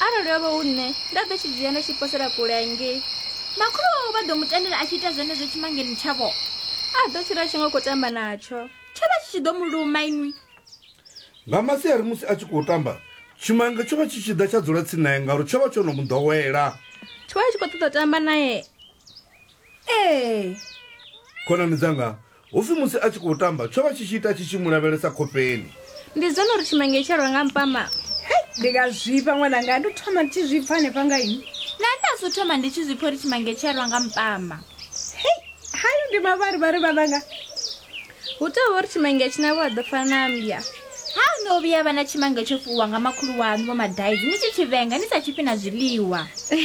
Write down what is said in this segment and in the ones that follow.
arali yo vha hu nṋe nda ḓo tshi dzhia nda tshi posela kule hangei. Makhulu wawe vha ḓo mutendela a tshi ita zwenezwo tshimangeni tshavho. A ḓo tshila tshiṅwe khou tamba natsho. Tsho vha tshi ḓo muluma inwi. Nga masiari musi a tshi khou tamba tshimange tsho vha tshi tshi ḓa tsha dzula tsini naye ngauri tsho vha tsho no mu ḓowela. Tsho vha tshi khou ṱoḓa tamba naye. Khonani dzanga hupfi musi a tshi khou tamba tsho vha tshi tshi ita tshi tshi mu lavhelesa khofheni. Ndi zwone uri tshimange tsha rwa nga mpama. Ndi nga zwipfa ṅwananga ndi thoma ndi tshi zwipfa hanefha nga ini. Na nda su thoma ndi tshi zwipfa uri tshimange tsha rwa nga mpama. Hayo ndi mavharivhari vhananga. Hu tea uri tshimange tshina vho ḓo fana na mbya. Ha no vhuya vha na tshimange tsho fuwa nga makhulu waṋu vho madaizi ni tshi tshivenga ni sa tshifhi na zwiḽiwa.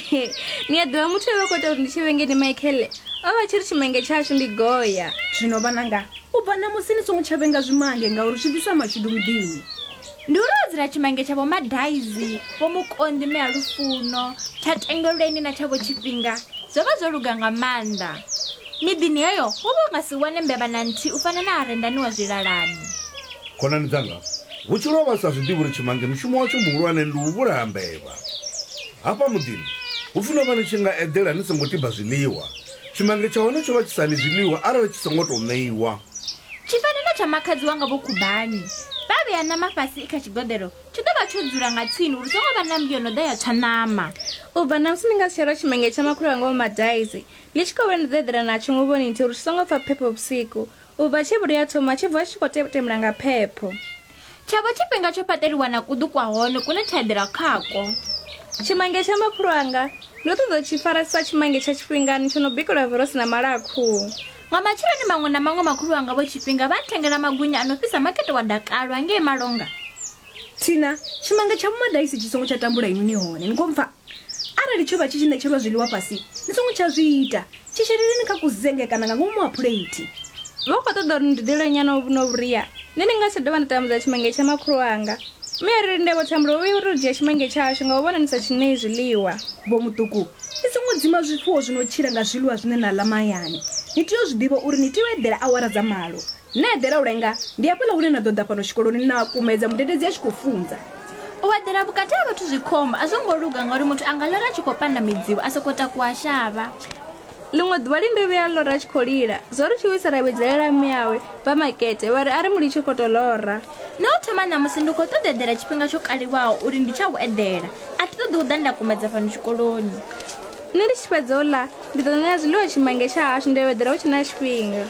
Ni a ḓivha muthu we khou ita uri ndi tshivenge ni Michael. O vha tshi ri tshimange tshashu ndi Goya. Zwino vhananga u bva na musi ni songo tsha venga zwimange ngauri zwi ḓisa mashudu muḓini. Ndi uri o dzula tshimange tshavho madaizi vho mukonḓi me a lufuno tsha tengeleni na tshavho tshifhinga zwo vha zwo luga nga maanḓa. Miḓini heyo ho vha nga si wane mbevha na nthihi u fana na arendani wa zwilalani. Khonani dzanga vhutshilo vha sa zwi ḓivhi uri tshimange mushumo watsho muhulwane ndi u vhulaya mbevha. Hafha muḓini hu funa vha ni tshi nga eḓela ni songo tiba zwiḽiwa. Tshimange tsha hone tsho vha tshi sani zwiḽiwa arali tshi songo tou ṋeiwa. Tshi fana na tsha makhadzi wanga vho Khubani. Vha vhea ṋama fhasi kha tshigoḓelo tshi ḓo vha tsho dzula nga tsini uri songo vha na mbyo no ḓa ya tsha ṋama. U bva na musi ni nga si tsha tshimange tsha makhulu wanga vho madaizi. Ḽi tshi khou vha ndi ḓo eḓela natsho nguvhoni nthi uri tshi songo pfa phepho vhusiku. U bva tshi vhuria thoma tshi bva tshi khou temula nga phepho. Tshavho tshifhinga tsho fhaṱeliwa na kuḓu kwa hone kune tsha eḓela khako. Tshimange tsha makhulu wanga ndo ṱoḓa tshi farasa tshimange tsha tshifhingani tsho no bikelwa verosi na malakhu. Nga matsheloni maṅwe na maṅwe makhulu wanga vho tshifhinga vha thengela magunya ano fhisa makete wa Dakalo hangei Malonga. Tina tshimange tsha madaisi tshi songo tsha tambula inu ni hone ni khou pfa. Arali tsho vha tshi ṋetshelwa zwiḽiwa fhasi ni songo tsha zwi ita. Tshi sheleleni kha kuzenge kana nga ngomu wa plate. Vho khou ṱoḓa uri ndi ḓele nyana no vhuria. Nṋe nga si dovha nda tambudza tshimange tsha makhulu wanga. Mary ndi vho tambula we uri dzhia tshimange tshaashu nga u vhona ni sa tshi ṋei zwiḽiwa. Vho muṱuku ni songo dzima zwifuwo zwino tshila nga zwiḽiwa zwine na ḽa mahayani. Ni tea u zwi ḓivha uri ni tea u eḓela awara dza malo. Na eḓela u lenga ndi hafhaḽa hune na ḓo ḓa fhano tshikoloni na kumedza mudededzi a tshi khou funza. U eḓela vhukati ha vhathu zwikhombo a zwo ngo luga ngauri muthu a nga ḽora a tshi khou panda midzimu a sokou takuwa shavha. Ḽiṅwe ḓuvha ḽi ndo vhuya ḽora tshi khou lila zwo ri tshi wisa ravhedzelela mme yawe vha makete vha ri a ri muli tshi khou tou ḽora. Na u thoma ṋamusi ndi khou ṱoḓa eḓela tshifhinga tsho kaliwaho uri ndi tsha u eḓela a thi ṱoḓi u ḓa nda kumedza fhano tshikoloni. Nṋe ndi tshi fhedza u ḽa ndi ḓo ṋea zwiḽiwa tshimange tsha hashu ndo eḓela hu tshe na tshifhinga.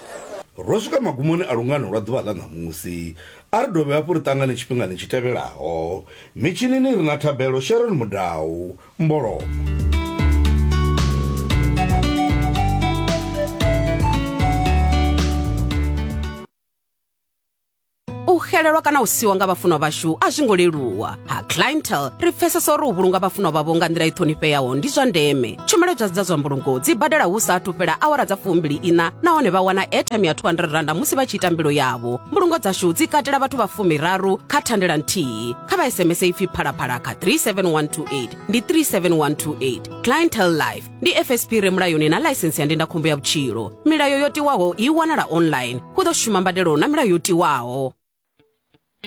Ro swika magumoni a lungano lwa ḓuvha ḽa ṋamusi a ri dovhe hafhu ri ṱangane tshifhingani tshi tevhelaho. Mitshinini ri na Thabelo Sharon Mudau Mbolo. U xelelwa kana u siwa nga vhafunwa vhashu a zwi ngo leluwa. Ha Clientele ri pfesesa uri u vhulunga vhafunwa vhavho nga nḓila i ṱhonifheaho ndi zwa ndeme. Tshumelo dza zwa mbulungo dzi badela hu saathu fhela awara dza 24 nahone vha wana airtime ya R200 musi vha tshi ita mbilo yavho. Mbulungo dzashu dzi katela vhathu vha 13 kha thandela nthihi. Kha vha SMS ipfi phalaphala kha 37128 ndi 37128. Clientele Life ndi FSP re mulayoni na license ya ndindakhombo ya vhutshilo. Milayo yo tiwaho i wanala online. Hu ḓo shuma mbadelo na milayo yo tiwaho.